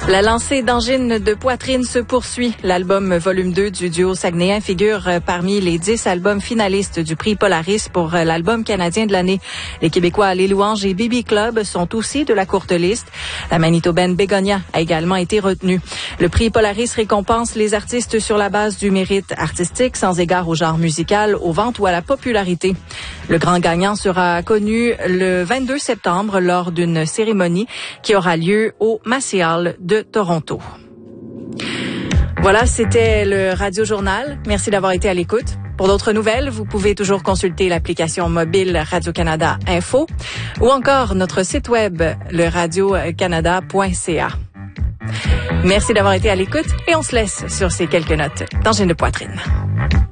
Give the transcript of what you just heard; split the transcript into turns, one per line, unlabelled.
La lancée d'angine de poitrine se poursuit. L'album volume 2 du duo saguenéen figure parmi les 10 albums finalistes du prix Polaris pour l'album canadien de l'année. Les Québécois Les Louanges et Baby Club sont aussi de la courte liste. La Manitobaine Bégonia a également été retenue. Le prix Polaris récompense les artistes sur la base du mérite artistique, sans égard au genre musical, aux ventes ou à la popularité. Le grand gagnant sera connu le 22 septembre lors d'une cérémonie qui aura lieu au Massey Hall de Toronto. Voilà, c'était le Radio Journal. Merci d'avoir été à l'écoute. Pour d'autres nouvelles, vous pouvez toujours consulter l'application mobile Radio-Canada Info ou encore notre site web, le radiocanada.ca. Merci d'avoir été à l'écoute et on se laisse sur ces quelques notes d'angine de poitrine.